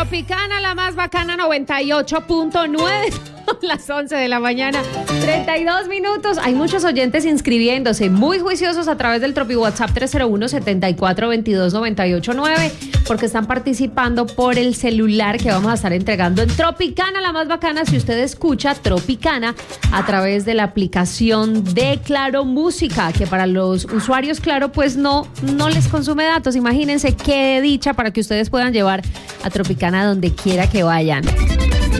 Tropicana, la más bacana, 98.9. Las 11 de la mañana, 32 minutos. Hay muchos oyentes inscribiéndose, muy juiciosos a través del Tropi WhatsApp 301-7422-989, porque están participando por el celular que vamos a estar entregando en Tropicana, la más bacana. Si usted escucha Tropicana a través de la aplicación de Claro Música, que para los usuarios Claro pues no les consume datos. Imagínense qué dicha para que ustedes puedan llevar a Tropicana donde quiera que vayan.